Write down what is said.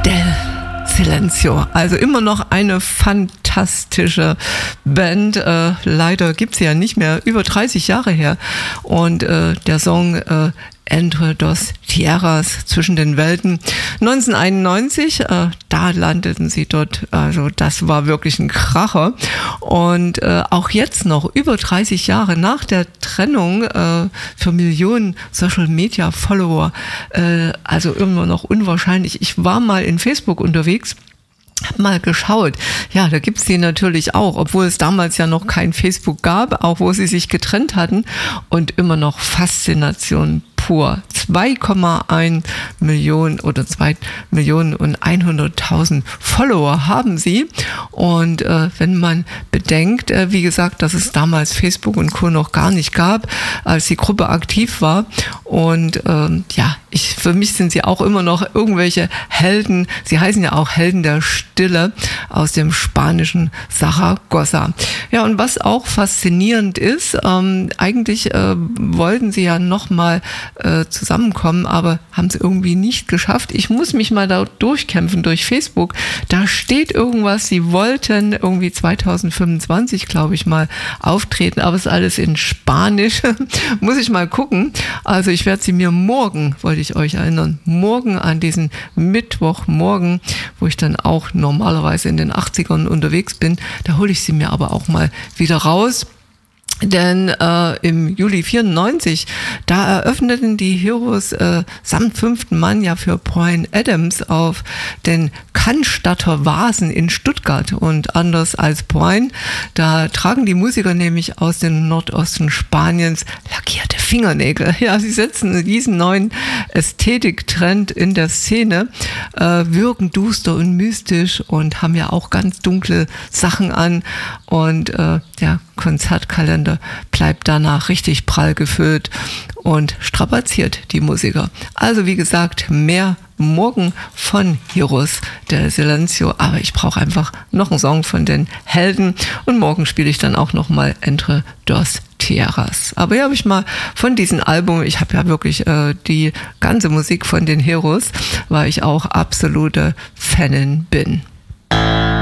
Del Silencio. Also immer noch eine fantastische Band. Leider gibt es ja nicht mehr, über 30 Jahre her. Und der Song Entre dos Tierras, zwischen den Welten, 1991, da landeten sie dort, also das war wirklich ein Kracher. Und auch jetzt noch, über 30 Jahre nach der Trennung, für Millionen Social-Media-Follower, also immer noch unwahrscheinlich. Ich war mal in Facebook unterwegs, hab mal geschaut. Ja, da gibt's die natürlich auch, obwohl es damals ja noch kein Facebook gab, auch wo sie sich getrennt hatten, und immer noch Faszination pur. 2,1 Millionen oder 2.100.000 Follower haben sie. Und wenn man bedenkt, wie gesagt, dass es damals Facebook und Co. noch gar nicht gab, als die Gruppe aktiv war. Und ja, für mich sind sie auch immer noch irgendwelche Helden. Sie heißen ja auch Helden der Stille aus dem spanischen Zaragoza. Ja, und was auch faszinierend ist, eigentlich wollten sie ja nochmal zusammenkommen, aber haben sie irgendwie nicht geschafft. Ich muss mich mal da durchkämpfen durch Facebook. Da steht irgendwas, sie wollten irgendwie 2025, glaube ich, mal auftreten, aber es ist alles in Spanisch. Muss ich mal gucken. Also ich werde sie mir morgen, wollte ich euch erinnern, morgen an diesen Mittwochmorgen, wo ich dann auch normalerweise in den 80ern unterwegs bin, da hole ich sie mir aber auch mal wieder raus. Denn im Juli 94, da eröffneten die Heroes samt 5. Mann ja für Bryan Adams auf den Cannstatter Vasen in Stuttgart. Und anders als Bryan, da tragen die Musiker nämlich aus dem Nordosten Spaniens lackierte Fingernägel. Ja, sie setzen diesen neuen Ästhetiktrend in der Szene, wirken duster und mystisch und haben ja auch ganz dunkle Sachen an. Und der Konzertkalender bleibt danach richtig prall gefüllt und strapaziert die Musiker. Also wie gesagt, mehr morgen von Heroes del Silencio, aber ich brauche einfach noch einen Song von den Helden und morgen spiele ich dann auch nochmal Entre dos Tierras. Aber hier habe ich mal von diesem Album, ich habe ja wirklich die ganze Musik von den Heroes, weil ich auch absolute Fanin bin.